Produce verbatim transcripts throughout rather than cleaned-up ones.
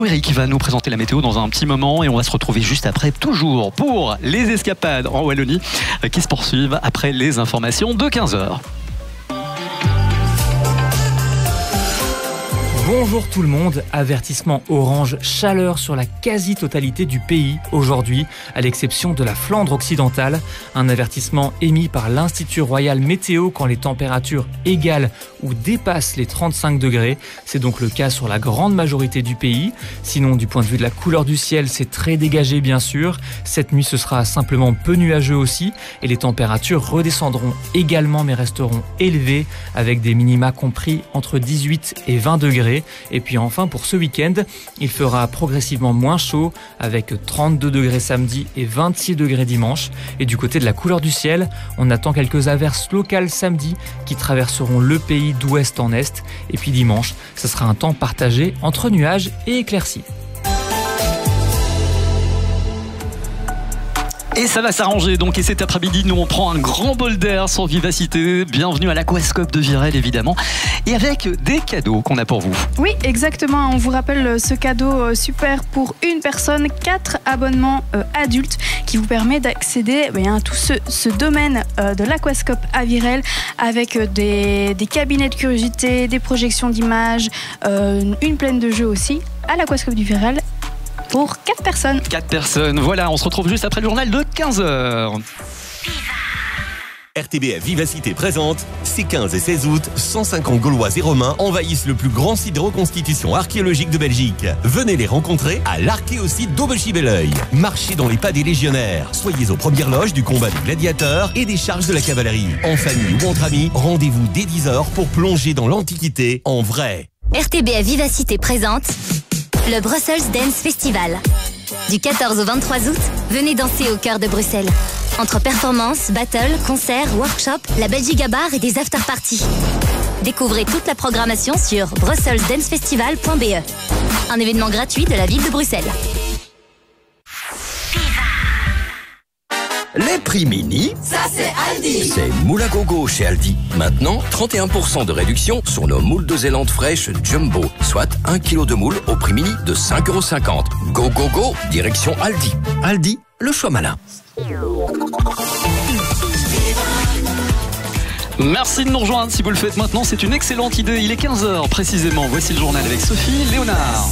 Eric va nous présenter la météo dans un petit moment et on va se retrouver juste après, toujours pour les escapades en Wallonie qui se poursuivent après les informations de quinze heures. Bonjour tout le monde, avertissement orange chaleur sur la quasi-totalité du pays aujourd'hui, à l'exception de la Flandre occidentale. Un avertissement émis par l'Institut Royal Météo quand les températures égalent ou dépassent les trente-cinq degrés. C'est donc le cas sur la grande majorité du pays. Sinon, du point de vue de la couleur du ciel, c'est très dégagé bien sûr. Cette nuit, ce sera simplement peu nuageux aussi et les températures redescendront également mais resteront élevées avec des minima compris entre dix-huit et vingt degrés. Et puis enfin, pour ce week-end, il fera progressivement moins chaud avec trente-deux degrés samedi et vingt-six degrés dimanche. Et du côté de la couleur du ciel, on attend quelques averses locales samedi qui traverseront le pays d'ouest en est. Et puis dimanche, ce sera un temps partagé entre nuages et éclaircies. Et ça va s'arranger donc, et cet après-midi nous on prend un grand bol d'air sur Vivacité. Bienvenue à l'Aquascope de Virel évidemment, et avec des cadeaux qu'on a pour vous. Oui exactement, on vous rappelle ce cadeau super pour une personne, quatre abonnements euh, adultes qui vous permet d'accéder eh bien, à tout ce, ce domaine euh, de l'Aquascope à Virel avec des, des cabinets de curiosité, des projections d'images, euh, une plaine de jeux aussi à l'Aquascope du Virel. Pour quatre personnes. quatre personnes, voilà, on se retrouve juste après le journal de quinze heures. R T B F Vivacité présente, ces quinze et seize août, cent cinquante Gaulois et Romains envahissent le plus grand site de reconstitution archéologique de Belgique. Venez les rencontrer à l'archéosite d'Aubechy-Belleuil. Marchez dans les pas des légionnaires. Soyez aux premières loges du combat des gladiateurs et des charges de la cavalerie. En famille ou entre amis, rendez-vous dès dix heures pour plonger dans l'Antiquité en vrai. R T B F Vivacité présente le Brussels Dance Festival. Du quatorze au vingt-trois août, venez danser au cœur de Bruxelles. Entre performances, battles, concerts, workshops, la Belgique à bar et des after-parties. Découvrez toute la programmation sur brussels dance festival point b e. Un événement gratuit de la ville de Bruxelles. Les prix mini, ça c'est Aldi. C'est moule à gogo chez Aldi. Maintenant, trente et un pour cent de réduction sur nos moules de Zélande fraîches Jumbo, soit un kilo de moule au prix mini de cinq euros cinquante. Go go go, direction Aldi. Aldi, le choix malin. Merci de nous rejoindre si vous le faites maintenant, c'est une excellente idée. Il est quinze heures précisément, voici le journal avec Sophie Léonard.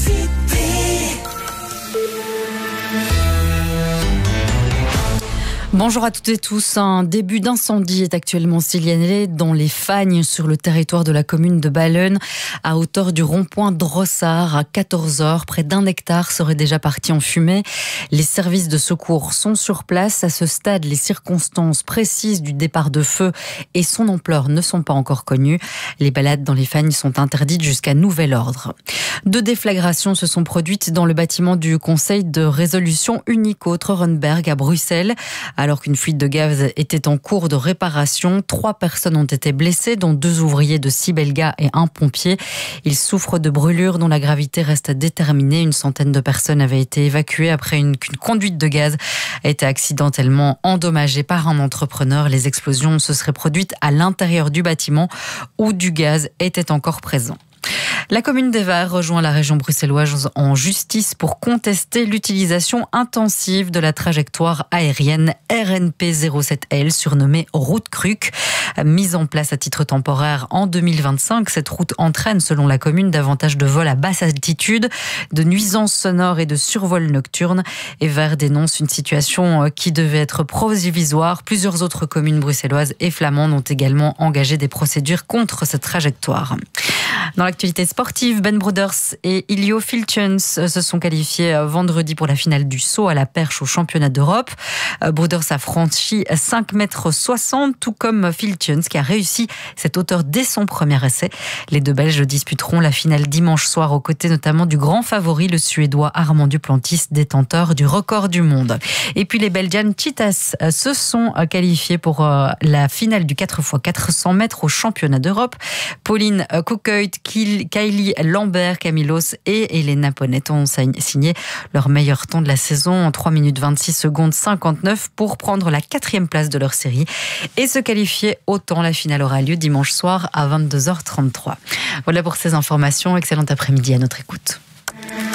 Bonjour à toutes et tous. Un début d'incendie est actuellement signalé dans les Fagnes sur le territoire de la commune de Ballen à hauteur du rond-point Drossard à quatorze heures. Près d'un hectare serait déjà parti en fumée. Les services de secours sont sur place. À ce stade, les circonstances précises du départ de feu et son ampleur ne sont pas encore connues. Les balades dans les Fagnes sont interdites jusqu'à nouvel ordre. Deux déflagrations se sont produites dans le bâtiment du Conseil de résolution unique au Treurenberg à Bruxelles. Alors qu'une fuite de gaz était en cours de réparation, trois personnes ont été blessées, dont deux ouvriers de Sibelga et un pompier. Ils souffrent de brûlures dont la gravité reste déterminée. Une centaine de personnes avaient été évacuées après une, qu'une conduite de gaz a été accidentellement endommagée par un entrepreneur. Les explosions se seraient produites à l'intérieur du bâtiment où du gaz était encore présent. La commune des Var rejoint la région bruxelloise en justice pour contester l'utilisation intensive de la trajectoire aérienne R N P zéro sept L, surnommée route Kruck. Mise en place à titre temporaire en deux mille vingt-cinq, cette route entraîne, selon la commune, davantage de vols à basse altitude, de nuisances sonores et de survols nocturnes. Et Var dénonce une situation qui devait être provisoire. Plusieurs autres communes bruxelloises et flamandes ont également engagé des procédures contre cette trajectoire. Dans l'actualité sportive, Ben Brothers et Ilio Filchens se sont qualifiés vendredi pour la finale du saut à la perche au championnat d'Europe. Brothers a franchi cinq mètres soixante, tout comme Filchens qui a réussi cette hauteur dès son premier essai. Les deux Belges disputeront la finale dimanche soir aux côtés notamment du grand favori, le Suédois Armand Duplantis, détenteur du record du monde. Et puis les Belgian Cheetahs se sont qualifiés pour la finale du quatre fois quatre cents mètres au championnat d'Europe. Pauline Coqueuil, Kylie Lambert, Camilos et Elena Ponette ont signé leur meilleur temps de la saison en trois minutes vingt-six secondes cinquante-neuf pour prendre la quatrième place de leur série et se qualifier au temps. La finale aura lieu dimanche soir à vingt-deux heures trente-trois. Voilà pour ces informations. Excellent après-midi à notre écoute.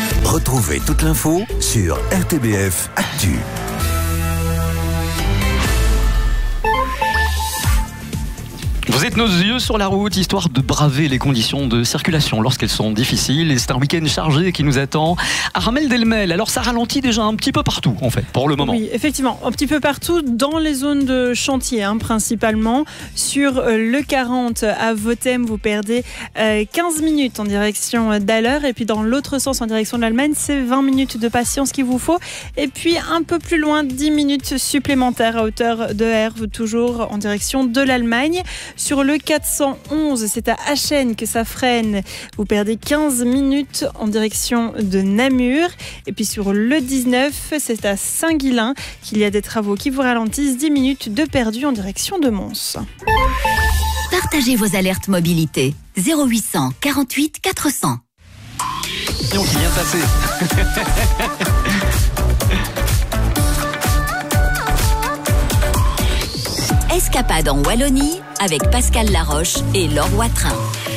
Retrouvez toute l'info sur R T B F Actu. Vous êtes nos yeux sur la route, histoire de braver les conditions de circulation lorsqu'elles sont difficiles. Et c'est un week-end chargé qui nous attend. Armelle Delmel, alors ça ralentit déjà un petit peu partout, en fait, pour le moment. Oui, effectivement, un petit peu partout dans les zones de chantier, hein, principalement. Sur euh, le quarante à Vothem, vous perdez euh, quinze minutes en direction d'Haller. Et puis dans l'autre sens, en direction de l'Allemagne, c'est vingt minutes de patience qu'il vous faut. Et puis un peu plus loin, dix minutes supplémentaires à hauteur de Herve, toujours en direction de l'Allemagne. Sur le quatre cent onze, c'est à Achen que ça freine. Vous perdez quinze minutes en direction de Namur. Et puis sur le dix-neuf, c'est à Saint-Guilain qu'il y a des travaux qui vous ralentissent. dix minutes de perdu en direction de Mons. Partagez vos alertes mobilité. zéro huit cent quarante-huit quatre cents. Et on s'y vient de passer. Escapade en Wallonie avec Pascal Laroche et Laure Watrin.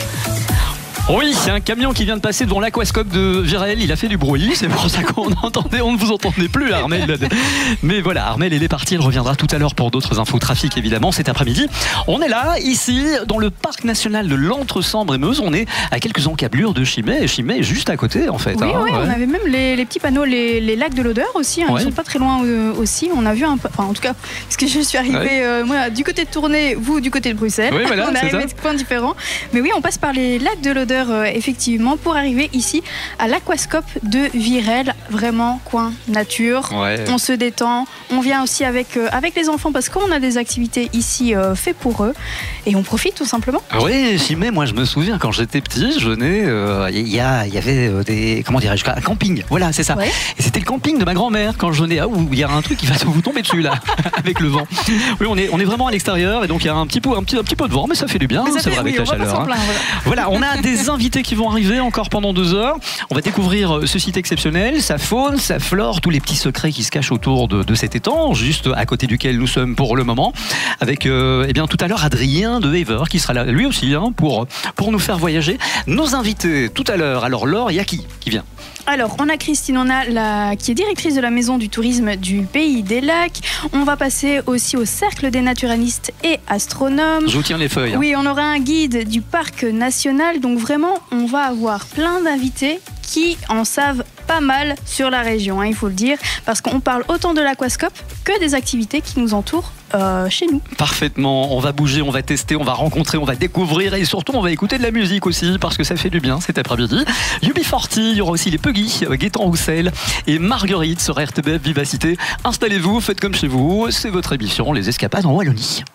Oui, c'est un camion qui vient de passer devant l'aquascope de Virel. Il a fait du bruit, c'est pour ça qu'on entendait, on ne vous entendait plus, Armelle. Mais voilà, Armelle, elle est partie, elle reviendra tout à l'heure pour d'autres infos trafic, évidemment, cet après-midi. On est là, ici, dans le parc national de l'Entre-Sambre-et-Meuse. On est à quelques encablures de Chimay. Et Chimay est juste à côté, en fait. Oui, hein, oui, ouais. On avait même les, les petits panneaux, les, les lacs de l'odeur aussi, hein, Ouais. ils sont pas très loin euh, aussi. On a vu un peu, enfin en tout cas, parce que je suis arrivée, Ouais. euh, moi, du côté de Tournai, vous du côté de Bruxelles. Oui, voilà, on est c'est arrivé ça. de points différents. Mais oui, on passe par les lacs de l'odeur, euh, effectivement, pour arriver ici à l'aquascope de Virel. Vraiment, coin nature. Ouais. On se détend. On vient aussi avec, euh, avec les enfants parce qu'on a des activités ici euh, faites pour eux. Et on profite tout simplement. Oui, Chimay, moi je me souviens quand j'étais petit, je venais, il euh, y, a, y avait euh, des, comment dirais-je, un camping, voilà c'est ça. Ouais. Et c'était le camping de ma grand-mère quand je venais, ah il y a un truc qui va vous tomber dessus là, avec le vent. Oui, on est, on est vraiment à l'extérieur et donc il y a un petit, peu, un, petit, un petit peu de vent, mais ça fait du bien, Mais ça c'est fait- vrai avec oui, la on va pas chaleur. s'en hein. plaindre. Voilà, on a des invités qui vont arriver encore pendant deux heures. On va découvrir ce site exceptionnel, sa faune, sa flore, tous les petits secrets qui se cachent autour de, de cet étang, juste à côté duquel nous sommes pour le moment. Avec euh, eh bien, tout à l'heure Adrien de Haver qui sera là lui aussi hein, pour, pour nous faire voyager. Nos invités tout à l'heure. Alors Laure, il y a qui qui vient? Alors, on a Christine, on a la, qui est directrice de la maison du tourisme du Pays des Lacs. On va passer aussi au Cercle des naturalistes et astronomes. Je vous tiens les feuilles. hein. Oui, on aura un guide du parc national. Donc vraiment, on va avoir plein d'invités qui en savent pas mal sur la région, hein, il faut le dire, parce qu'on parle autant de l'aquascope que des activités qui nous entourent euh, chez nous. Parfaitement, on va bouger, on va tester, on va rencontrer, on va découvrir et surtout on va écouter de la musique aussi parce que ça fait du bien cet après-midi. U B quarante, il y aura aussi les Puggy, Gaëtan Roussel et Marguerite sur R T B F Vivacité. Installez-vous, faites comme chez vous, c'est votre émission Les Escapades en Wallonie.